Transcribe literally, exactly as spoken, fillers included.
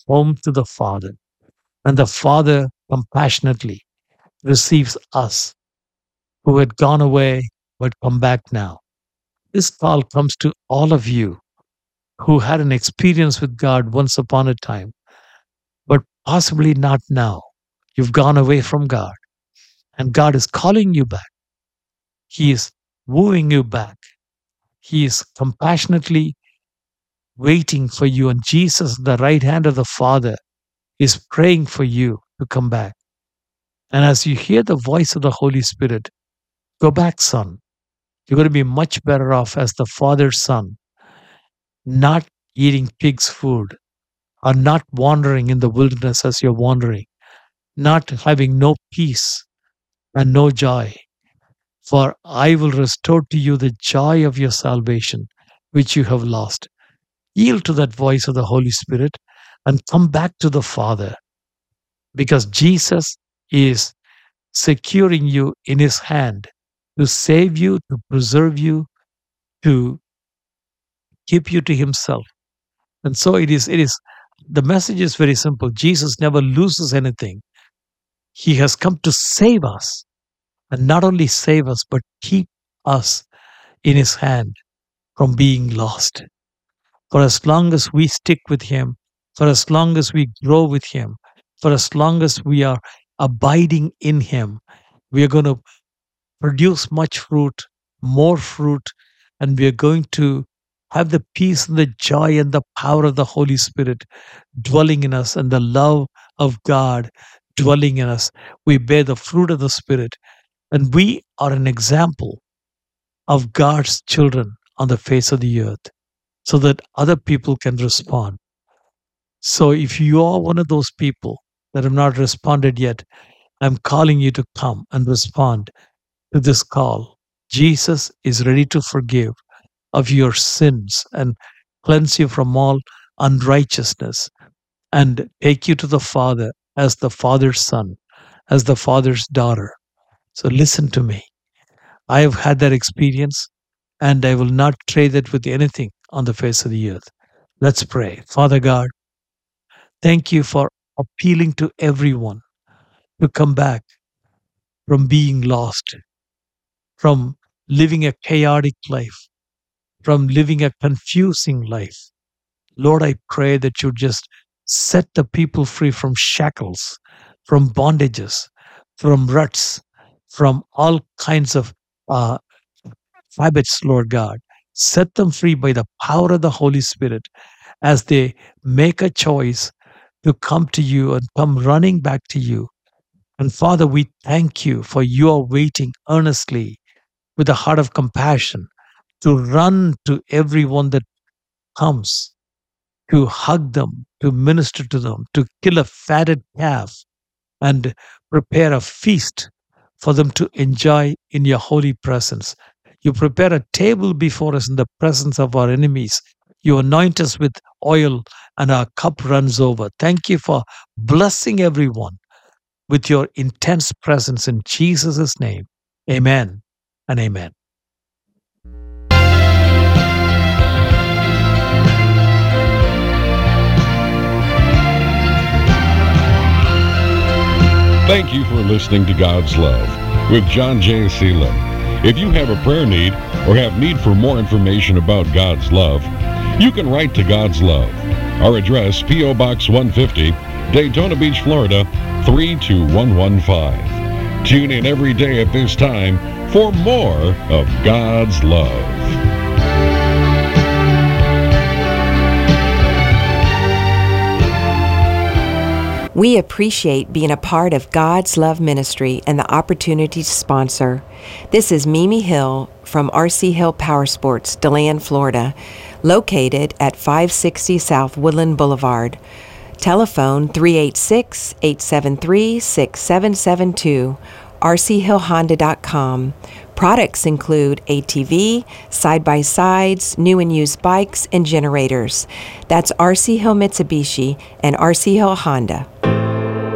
home to the Father. And the Father compassionately receives us who had gone away but come back now. This call comes to all of you who had an experience with God once upon a time, but possibly not now. You've gone away from God, and God is calling you back. He is wooing you back. He is compassionately waiting for you, and Jesus, the right hand of the Father, is praying for you to come back. And as you hear the voice of the Holy Spirit, go back, son. You're going to be much better off as the Father's son, not eating pig's food, or not wandering in the wilderness as you're wandering, not having no peace and no joy. For I will restore to you the joy of your salvation, which you have lost. Yield to that voice of the Holy Spirit and come back to the Father, because Jesus is securing you in his hand to save you, to preserve you, to keep you to himself. And so it is, it is, the message is very simple. Jesus never loses anything. He has come to save us, and not only save us, but keep us in his hand from being lost. For as long as we stick with him, for as long as we grow with him, for as long as we are abiding in him, we are going to produce much fruit, more fruit, and we are going to have the peace and the joy and the power of the Holy Spirit dwelling in us, and the love of God dwelling in us. We bear the fruit of the Spirit, and we are an example of God's children on the face of the earth, so that other people can respond. So if you are one of those people that have not responded yet, I'm calling you to come and respond to this call. Jesus is ready to forgive of your sins and cleanse you from all unrighteousness and take you to the Father as the Father's son, as the Father's daughter. So listen to me. I have had that experience, and I will not trade it with anything on the face of the earth. Let's pray. Father God, thank you for appealing to everyone to come back from being lost, from living a chaotic life, from living a confusing life. Lord, I pray that you just set the people free from shackles, from bondages, from ruts, from all kinds of uh, habits, Lord God. Set them free by the power of the Holy Spirit as they make a choice to come to you and come running back to you. And Father, we thank you for you are waiting earnestly with a heart of compassion to run to everyone that comes, to hug them, to minister to them, to kill a fatted calf and prepare a feast for them to enjoy in your holy presence. You prepare a table before us in the presence of our enemies. You anoint us with oil and our cup runs over. Thank you for blessing everyone with your intense presence in Jesus' name. Amen and amen. Thank you for listening to God's Love with John J. Seelan. If you have a prayer need or have need for more information about God's Love, you can write to God's Love. Our address, P O Box one fifty, Daytona Beach, Florida, three two one one five. Tune in every day at this time for more of God's Love. We appreciate being a part of God's Love Ministry and the opportunity to sponsor. This is Mimi Hill from R C Hill Power Sports, DeLand, Florida, located at five sixty South Woodland Boulevard. Telephone three eight six, eight seven three, six seven seven two, r c hill honda dot com. Products include A T V, side-by-sides, new and used bikes, and generators. That's R C Hill Mitsubishi and R C Hill Honda.